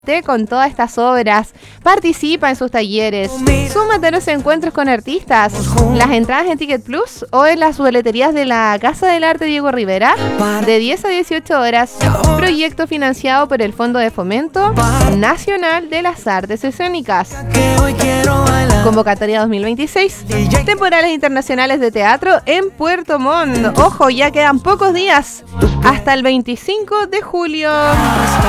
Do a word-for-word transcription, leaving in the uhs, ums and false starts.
con todas estas obras, participa en sus talleres, súmate a los encuentros con artistas, las entradas en Ticket Plus o en las boleterías de la Casa del Arte Diego Rivera de diez a dieciocho horas, proyecto financiado por el Fondo de Fomento Nacional de las Artes Escénicas. Convocatoria dos mil veintiséis, temporales internacionales de teatro en Puerto Montt. Ojo, ya quedan pocos días hasta el veinticinco de julio.